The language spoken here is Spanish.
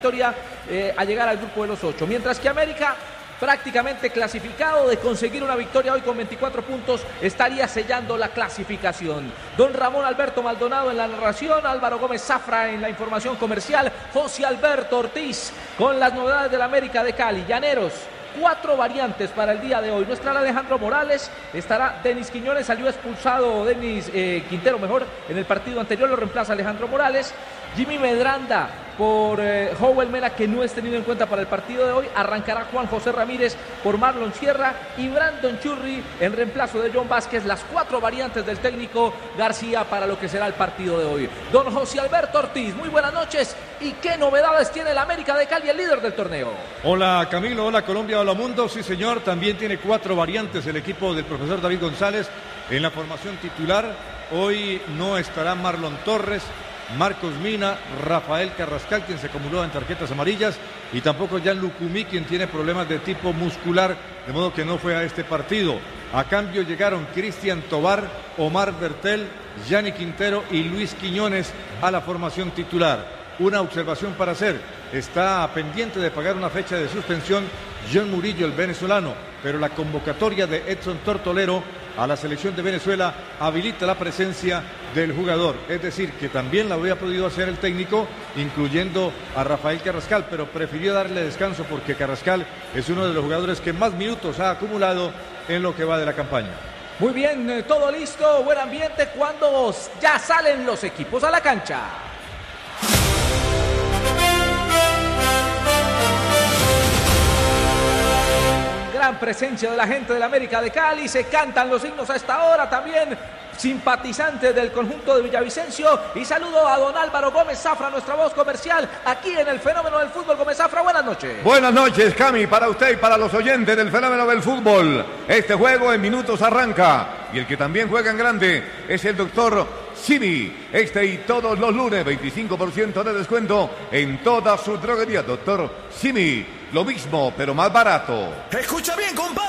victoria a llegar al grupo de los 8, mientras que América, prácticamente clasificado, de conseguir una victoria hoy con 24 puntos, estaría sellando la clasificación. Don Ramón Alberto Maldonado en la narración, Álvaro Gómez Zafra en la información comercial, José Alberto Ortiz con las novedades del América de Cali. Llaneros, 4 variantes para el día de hoy. No estará Alejandro Morales, estará Denis Quiñones, salió expulsado Denis Quintero, en el partido anterior, lo reemplaza Alejandro Morales. Jimmy Medranda por Howell Mena, que no es tenido en cuenta para el partido de hoy. Arrancará Juan José Ramírez por Marlon Sierra y Brandon Churri en reemplazo de John Vázquez. Las 4 variantes del técnico García para lo que será el partido de hoy. Don José Alberto Ortiz, muy buenas noches. ¿Y qué novedades tiene el América de Cali, el líder del torneo? Hola Camilo, hola Colombia, hola mundo. Sí señor, también tiene 4 variantes el equipo del profesor David González en la formación titular. Hoy no estará Marlon Torres, Marcos Mina, Rafael Carrascal, quien se acumuló en tarjetas amarillas, y tampoco Jan Lucumí, quien tiene problemas de tipo muscular, de modo que no fue a este partido. A cambio llegaron Cristian Tobar, Omar Bertel, Gianni Quintero y Luis Quiñones a la formación titular. Una observación para hacer: está pendiente de pagar una fecha de suspensión John Murillo, el venezolano, pero la convocatoria de Edson Tortolero a la selección de Venezuela habilita la presencia del jugador, es decir, que también la habría podido hacer el técnico, incluyendo a Rafael Carrascal, pero prefirió darle descanso porque Carrascal es uno de los jugadores que más minutos ha acumulado en lo que va de la campaña. Muy bien, todo listo, buen ambiente cuando ya salen los equipos a la cancha. Gran presencia de la gente del América de Cali, se cantan los himnos a esta hora también, simpatizantes del conjunto de Villavicencio, y saludo a don Álvaro Gómez Zafra, nuestra voz comercial, aquí en el Fenómeno del Fútbol. Gómez Zafra, buenas noches. Buenas noches, Cami, para usted y para los oyentes del Fenómeno del Fútbol. Este juego en minutos arranca, y el que también juega en grande es el doctor Simi. Este y todos los lunes, 25% de descuento en toda su droguería. Doctor Simi, lo mismo, pero más barato. Escucha bien, compadre.